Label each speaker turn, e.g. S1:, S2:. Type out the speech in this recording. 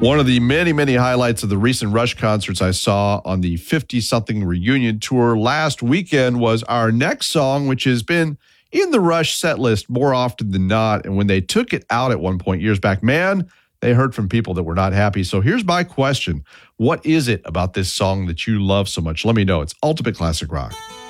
S1: One of the many, many highlights of the recent Rush concerts I saw on the 50-something reunion tour last weekend was our next song, which has been in the Rush set list more often than not. And when they took it out at one point years back, man, they heard from people that were not happy. So here's my question. What is it about this song that you love so much? Let me know. It's Ultimate Classic Rock.